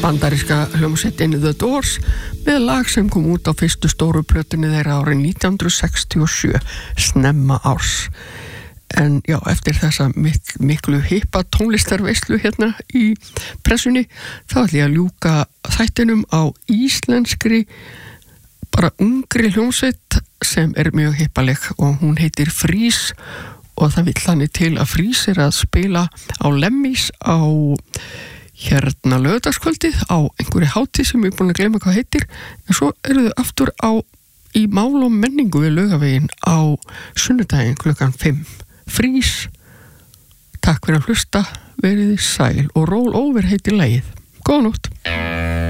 bandaríska hljómsveitin The Doors með lag sem kom út á fyrstu stóru plötunni þeirra árið 1967, snemma árs. En já, eftir þessa miklu hippa tónlistarveislu hérna í pressunni, þá ætla ég að ljúka þættinum á íslenskri, bara ungri hljómsveit sem mjög hippaleg og hún heitir Frís og það vill þannig til að Frís að spila á Lemmís á hérna laugardagskvöldið á einhverju hátíð sem ég er búin að gleyma hvað heitir, en svo eru þau aftur í Mál og menningu við Laugaveginn á sunnudaginn klukkan 5. Frís, takk fyrir að hlusta, verið sæl og Roll Over heitir lagið. Góða nótt.